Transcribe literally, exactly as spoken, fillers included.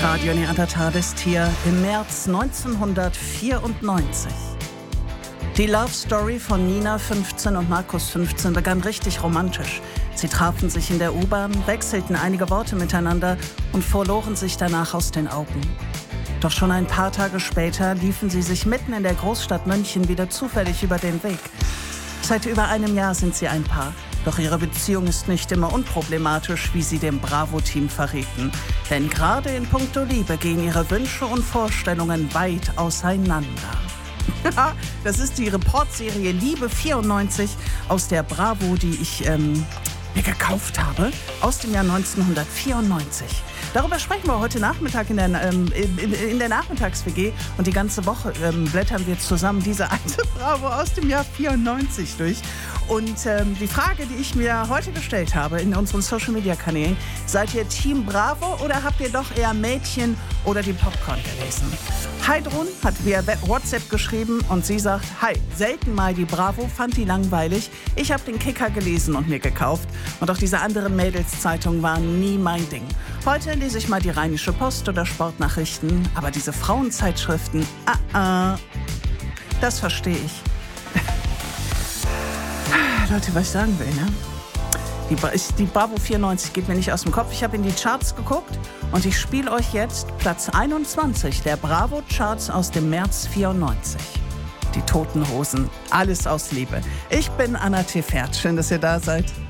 Radio Neandertal ist hier im März neunzehnhundertvierundneunzig. Die Love Story von Nina, fünfzehn, und Markus, fünfzehn, begann richtig romantisch. Sie trafen sich in der U-Bahn, wechselten einige Worte miteinander und verloren sich danach aus den Augen. Doch schon ein paar Tage später liefen sie sich mitten in der Großstadt München wieder zufällig über den Weg. Seit über einem Jahr sind sie ein Paar. Doch ihre Beziehung ist nicht immer unproblematisch, wie sie dem Bravo-Team verrieten. Denn gerade in puncto Liebe gehen ihre Wünsche und Vorstellungen weit auseinander. Das ist die Reportserie Liebe vierundneunzig aus der Bravo, die ich ähm, mir gekauft habe, aus dem Jahr neunzehnhundertvierundneunzig. Darüber sprechen wir heute Nachmittag in der, ähm, in, in der Nachmittags-W G. Und die ganze Woche ähm, blättern wir zusammen diese alte Bravo aus dem Jahr vierundneunzig durch. Und ähm, die Frage, die ich mir heute gestellt habe in unseren Social-Media-Kanälen: Seid ihr Team Bravo oder habt ihr doch eher Mädchen oder die Popcorn gelesen? Heidrun hat via WhatsApp geschrieben und sie sagt: Hi, selten mal die Bravo, fand die langweilig. Ich habe den Kicker gelesen und mir gekauft. Und auch diese anderen Mädelszeitungen waren nie mein Ding. Heute lese ich mal die Rheinische Post oder Sportnachrichten. Aber diese Frauenzeitschriften, ah, ah, das verstehe ich. Leute, was ich sagen will, ne? Die, die Bravo vierundneunzig geht mir nicht aus dem Kopf. Ich habe in die Charts geguckt und ich spiele euch jetzt Platz einundzwanzig der Bravo-Charts aus dem März vierundneunzig. Die Toten Hosen, alles aus Liebe. Ich bin Anna Tefert, schön, dass ihr da seid.